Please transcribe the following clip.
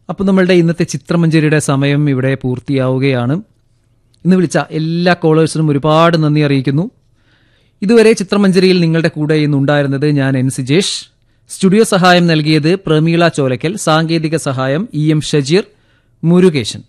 അപ്പോൾ നമ്മളുടെ ഇന്നത്തെ ചിത്രമഞ്ജരിയുടെ സമയം ഇവിടെ പൂർത്തിയാവുകയാണ്. ഇന്ന് വിളിച്ച എല്ലാ കോളേഴ്സിനും ഒരുപാട് നന്ദി അറിയിക്കുന്നു. ഇതുവരെ ചിത്രമഞ്ജരിയിൽ നിങ്ങളുടെ കൂടെ ഇന്നുണ്ടായിരുന്നത് ഞാൻ എൻ സിജേഷ്. സ്റ്റുഡിയോ സഹായം നൽകിയത് പ്രമീള ചോലക്കൽ, സാങ്കേതിക സഹായം EM ഷജീർ, മുരുകേശൻ.